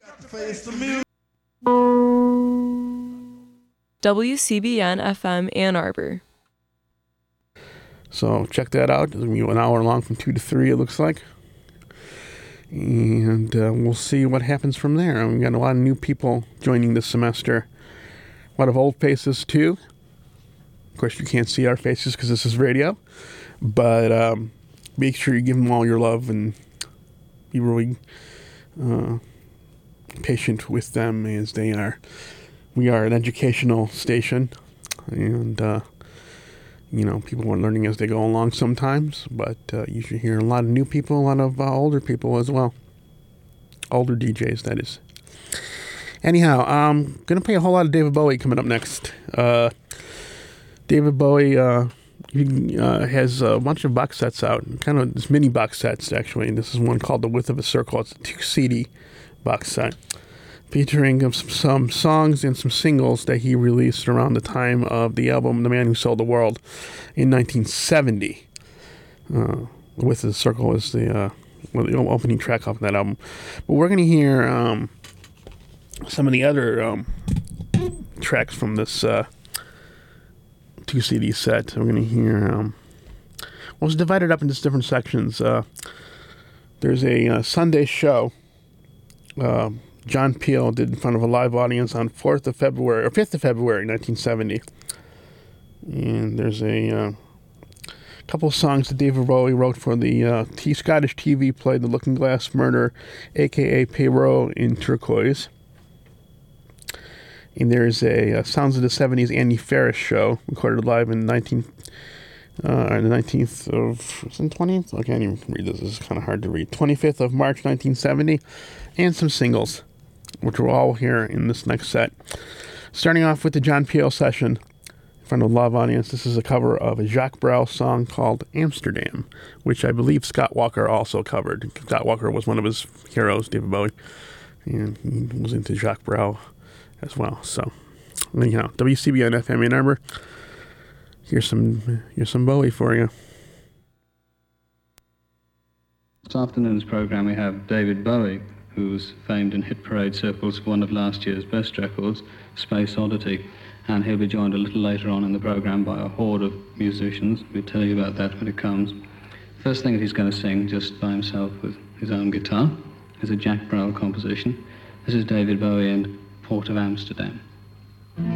WCBN FM Ann Arbor. So check that out. It's going to be an hour long from 2 to 3, it looks like. And we'll see what happens from there. We've got a lot of new people joining this semester. A lot of old faces, too. Of course, you can't see our faces because this is radio. But make sure you give them all your love and be really patient with them as they are. We are an educational station. And, people are learning as they go along sometimes. But you should hear a lot of new people, a lot of older people as well. Older DJs, that is. Anyhow, I'm going to play a whole lot of David Bowie coming up next. David Bowie has a bunch of box sets out, kind of this mini box sets, actually. And this is one called The Width of a Circle. It's a 2-CD box set featuring some songs and some singles that he released around the time of the album The Man Who Sold the World in 1970. The Width of the Circle is the opening track off of that album. But we're going to hear some of the other tracks from this 2-CD set. We're going to hear... well, it's divided up into different sections. There's a Sunday show John Peel did in front of a live audience on 5th of February, 1970. And there's a couple of songs that David Bowie wrote for the Scottish TV play The Looking Glass Murder, a.k.a. Perrault in Turquoise. And there's a Sounds of the 70s Andy Ferris show, recorded live in the 19th of... Is it 20th? I can't even read this. This is kind of hard to read. 25th of March, 1970. And some singles, which we'll all hear in this next set. Starting off with the John Peel session in front of a live audience. This is a cover of a Jacques Brel song called Amsterdam, which I believe Scott Walker also covered. Scott Walker was one of his heroes, David Bowie, and he was into Jacques Brel as well. So, anyhow, WCBN FM Ann Arbor. Here's some Bowie for you. This afternoon's program we have David Bowie, who's famed in hit parade circles for one of last year's best records, Space Oddity, and he'll be joined a little later on in the program by a horde of musicians. We'll tell you about that when it comes. First thing that he's going to sing just by himself with his own guitar is a Jacques Brel composition. This is David Bowie and Port of Amsterdam.